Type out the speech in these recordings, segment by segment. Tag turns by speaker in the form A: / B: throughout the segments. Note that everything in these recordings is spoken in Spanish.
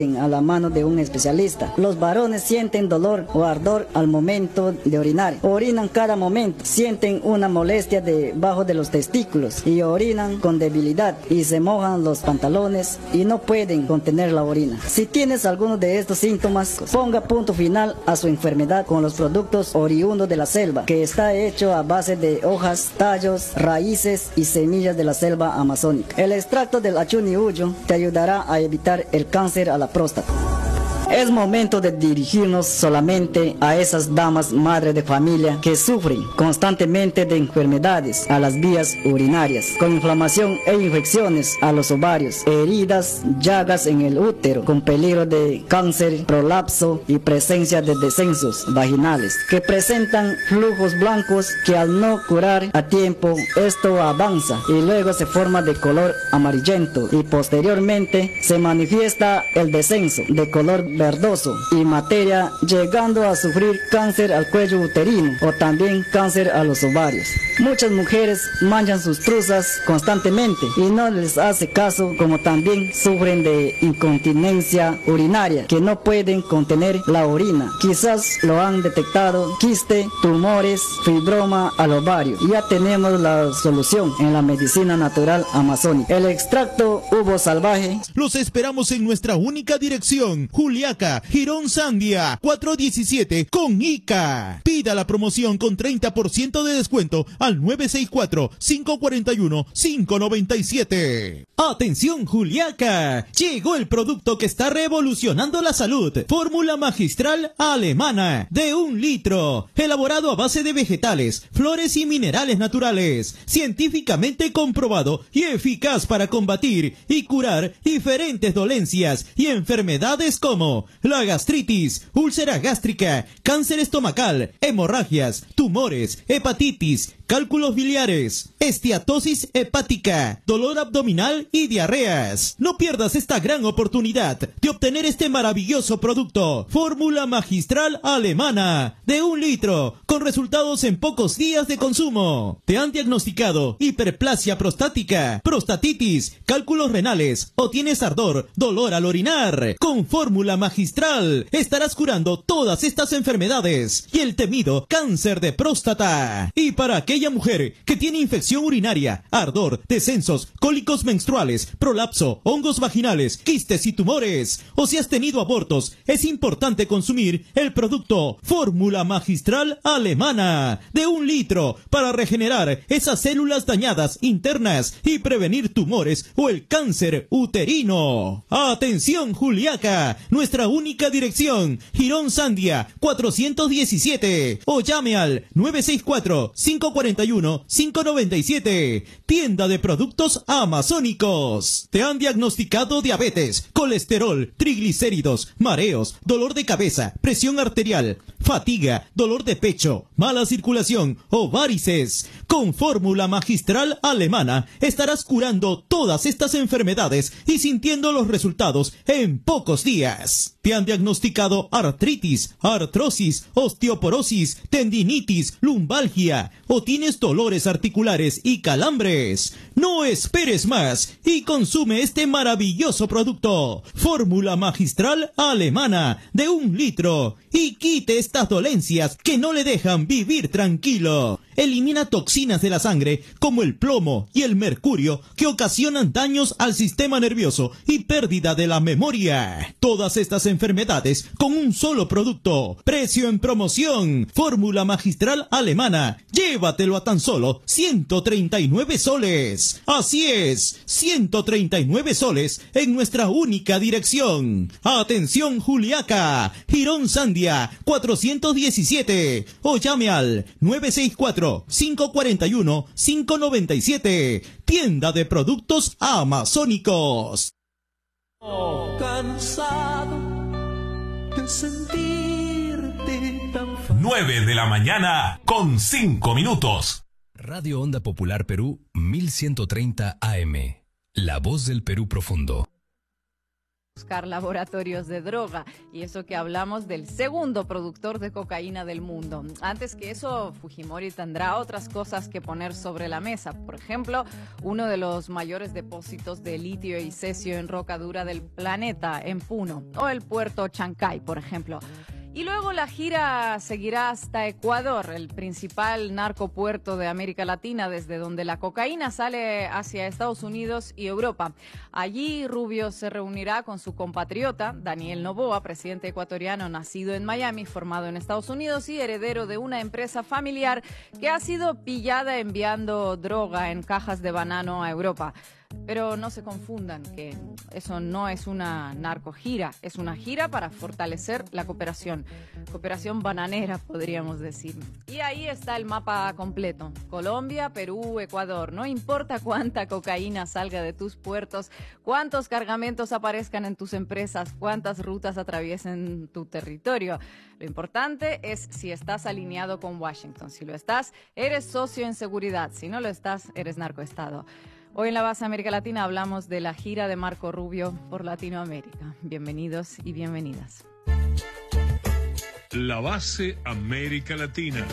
A: a la mano de un especialista. Los varones sienten dolor o ardor al momento de orinar. Orinan cada momento. Sienten una molestia debajo de los testículos y orinan con debilidad y se mojan los pantalones y no pueden contener la orina. Si tienes alguno de estos síntomas, ponga punto final a su enfermedad con los productos oriundos de la selva, que está hecho a base de hojas, tallos, raíces y semillas de la selva amazónica. El extracto del achuniuyo te ayudará a evitar el cáncer a la próstata. Es momento de dirigirnos solamente a esas damas madres de familia que sufren constantemente de enfermedades a las vías urinarias, con inflamación e infecciones a los ovarios, heridas, llagas en el útero, con peligro de cáncer, prolapso y presencia de descensos vaginales, que presentan flujos blancos que al no curar a tiempo, esto avanza y luego se forma de color amarillento y posteriormente se manifiesta el descenso de color verdoso y materia, llegando a sufrir cáncer al cuello uterino o también cáncer a los ovarios. Muchas mujeres manchan sus truzas constantemente y no les hace caso, como también sufren de incontinencia urinaria, que no pueden contener la orina. Quizás lo han detectado: quiste, tumores, fibroma al ovario. Ya tenemos la solución en la medicina natural amazónica. El extracto uvo salvaje.
B: Los esperamos en nuestra única dirección, Juliaca, Girón Sandia, 417 con ICA. Pida la promoción con 30% de descuento al 964-541-597. Atención Juliaca, llegó el producto que está revolucionando la salud. Fórmula magistral alemana de 1 litro, elaborado a base de vegetales, flores y minerales naturales, científicamente comprobado y eficaz para combatir y curar diferentes dolencias y enfermedades como la gastritis, úlcera gástrica, cáncer estomacal, hemorragias, tumores, hepatitis, cálculos biliares, esteatosis hepática, dolor abdominal y diarreas. No pierdas esta gran oportunidad de obtener este maravilloso producto. Fórmula magistral alemana de 1 litro, con resultados en pocos días de consumo. ¿Te han diagnosticado hiperplasia prostática, prostatitis, cálculos renales o tienes ardor, dolor al orinar? Con fórmula magistral estarás curando todas estas enfermedades y el temido cáncer de próstata. Y para aquella mujer que tiene infección urinaria, ardor, descensos, cólicos menstruales, prolapso, hongos vaginales, quistes y tumores, o si has tenido abortos, es importante consumir el producto Fórmula Magistral Alemana de 1 litro para regenerar esas células dañadas internas y prevenir tumores o el cáncer uterino. Atención Juliaca, nuestra única dirección, Girón Sandia 417, o llame al 964-541-597. Tienda de productos amazónicos. ¿Te han diagnosticado diabetes, colesterol, triglicéridos, mareos, dolor de cabeza, presión arterial, fatiga, dolor de pecho, mala circulación o varices? Con Fórmula Magistral Alemana estarás curando todas estas enfermedades y sintiendo los resultados en pocos días. ¿Te han diagnosticado artritis, artrosis, osteoporosis, tendinitis, lumbalgia o tienes dolores articulares y calambres? No esperes más y consume este maravilloso producto, Fórmula Magistral Alemana de 1 litro, y quite estas dolencias que no le dejan vivir tranquilo. Elimina toxinas de la sangre como el plomo y el mercurio que ocasionan daños al sistema nervioso y pérdida de la memoria. Todas estas enfermedades con un solo producto. Precio en promoción. Fórmula Magistral Alemana. Llévatelo a tan solo 139 soles. Así es, 139 soles en nuestra única dirección. Atención Juliaca, Girón Sandia 417, o llame al 964-541-597. Tienda de productos amazónicos.
C: Cansado de sentirte tan
D: 9 de la mañana con 5 minutos.
E: Radio Onda Popular Perú 1130 AM. La voz del Perú profundo. buscar laboratorios de droga, y eso que hablamos del segundo productor de cocaína del mundo. Antes que eso, Fujimori tendrá otras cosas que poner sobre la mesa. Por ejemplo, uno de los mayores depósitos de litio y cesio en roca dura del planeta, en Puno, o el puerto Chancay, por ejemplo. Y luego la gira seguirá hasta Ecuador, el principal narcopuerto de América Latina, desde donde la cocaína sale hacia Estados Unidos y Europa. Allí Rubio se reunirá con su compatriota, Daniel Noboa, presidente ecuatoriano nacido en Miami, formado en Estados Unidos y heredero de una empresa familiar que ha sido pillada enviando droga en cajas de banano a Europa. Pero no se confundan, que eso no es una narcogira, es una gira para fortalecer la cooperación bananera, podríamos decir. Y ahí está el mapa completo: Colombia, Perú, Ecuador. No importa cuánta cocaína salga de tus puertos, cuántos cargamentos aparezcan en tus empresas, cuántas rutas atraviesen tu territorio. Lo importante es si estás alineado con Washington. Si lo estás, eres socio en seguridad. Si no lo estás, eres narcoestado. Hoy en la Base América Latina hablamos de la gira de Marco Rubio por Latinoamérica. Bienvenidos y bienvenidas.
D: La Base América Latina.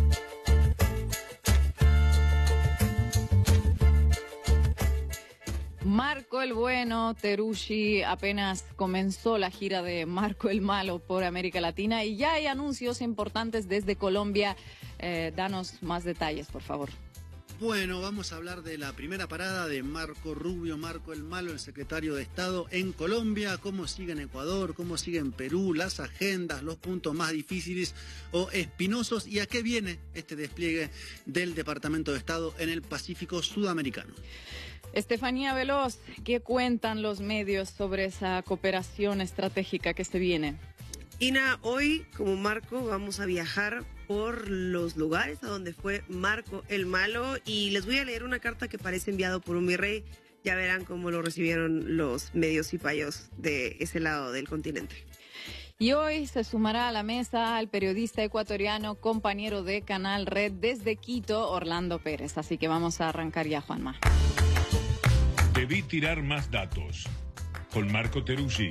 E: Marco el Bueno, Teruggi, apenas comenzó la gira de Marco el Malo por América Latina y ya hay anuncios importantes desde Colombia. Danos más detalles, por favor.
F: Bueno, vamos a hablar de la primera parada de Marco Rubio, Marco el Malo, el secretario de Estado en Colombia, cómo sigue en Ecuador, cómo sigue en Perú, las agendas, los puntos más difíciles o espinosos y a qué viene este despliegue del Departamento de Estado en el Pacífico Sudamericano.
E: Estefanía Veloz, ¿qué cuentan los medios sobre esa cooperación estratégica que se viene?
G: Ina, hoy como Marco vamos a viajar por los lugares a donde fue Marco el Malo y les voy a leer una carta que parece enviado por un virrey. Ya verán cómo lo recibieron los medios cipayos de ese lado del continente.
E: Y hoy se sumará a la mesa el periodista ecuatoriano, compañero de Canal Red desde Quito, Orlando Pérez. Así que vamos a arrancar ya, Juanma.
D: Debí tirar más datos. Con Marco Teruggi.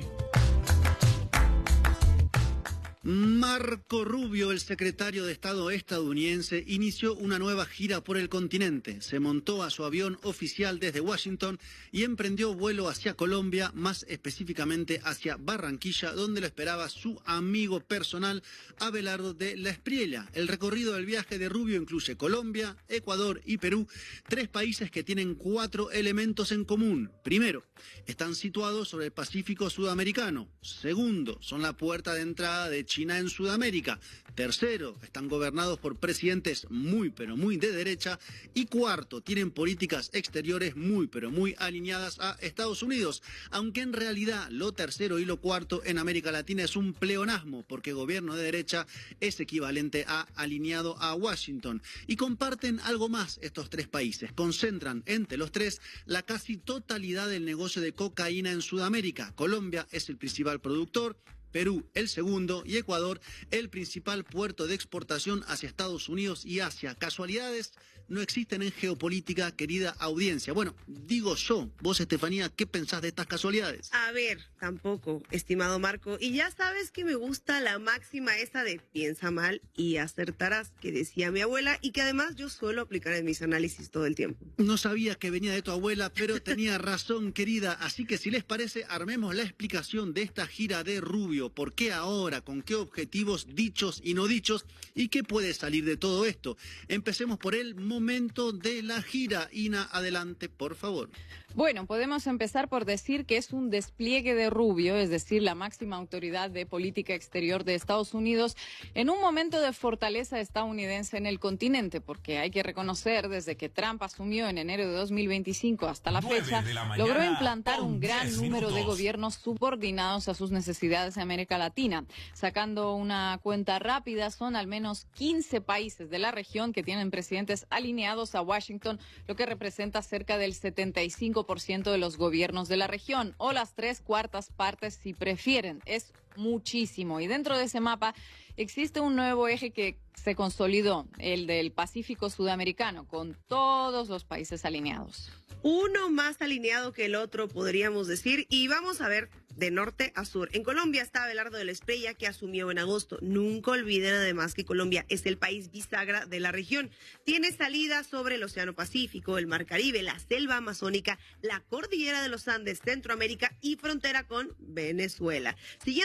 F: Marco Rubio, el secretario de Estado estadounidense, inició una nueva gira por el continente. Se montó a su avión oficial desde Washington y emprendió vuelo hacia Colombia, más específicamente hacia Barranquilla, donde lo esperaba su amigo personal Abelardo de la Espriella. El recorrido del viaje de Rubio incluye Colombia, Ecuador y Perú, 3 países que tienen 4 elementos en común. Primero, están situados sobre el Pacífico Sudamericano. Segundo, son la puerta de entrada de China en Sudamérica. Tercero, están gobernados por presidentes muy pero muy de derecha. Y cuarto, tienen políticas exteriores muy pero muy alineadas a Estados Unidos. Aunque en realidad lo tercero y lo cuarto en América Latina es un pleonasmo, porque gobierno de derecha es equivalente a alineado a Washington. Y comparten algo más estos 3 países. Concentran entre los 3 la casi totalidad del negocio de cocaína en Sudamérica. Colombia es el principal productor, Perú el segundo y Ecuador el principal puerto de exportación hacia Estados Unidos y Asia. Casualidades no existen en geopolítica, querida audiencia. Bueno, digo yo, vos, Estefanía, ¿qué pensás de estas casualidades?
G: A ver, tampoco, estimado Marco. Y ya sabes que me gusta la máxima esa de piensa mal y acertarás, que decía mi abuela y que además yo suelo aplicar en mis análisis todo el tiempo.
F: No sabía que venía de tu abuela, pero tenía razón, querida. Así que si les parece, armemos la explicación de esta gira de Rubio. ¿Por qué ahora? ¿Con qué objetivos dichos y no dichos? ¿Y qué puede salir de todo esto? Empecemos por el momento de la gira. Ina, adelante, por favor.
E: Bueno, podemos empezar por decir que es un despliegue de Rubio, es decir, la máxima autoridad de política exterior de Estados Unidos, en un momento de fortaleza estadounidense en el continente, porque hay que reconocer, desde que Trump asumió en enero de 2025 hasta la fecha, logró implantar un gran número de gobiernos subordinados a sus necesidades de América Latina. Sacando una cuenta rápida, son al menos 15 países de la región que tienen presidentes alineados a Washington, lo que representa cerca del 75% de los gobiernos de la región, o las 3/4 partes si prefieren. Es muchísimo. Y dentro de ese mapa existe un nuevo eje que se consolidó, el del Pacífico Sudamericano, con todos los países alineados.
G: Uno más alineado que el otro, podríamos decir, y vamos a ver de norte a sur. En Colombia está Abelardo de la Espriella, que asumió en agosto. Nunca olviden además que Colombia es el país bisagra de la región. Tiene salida sobre el Océano Pacífico, el Mar Caribe, la selva amazónica, la cordillera de los Andes, Centroamérica y frontera con Venezuela. Siguiendo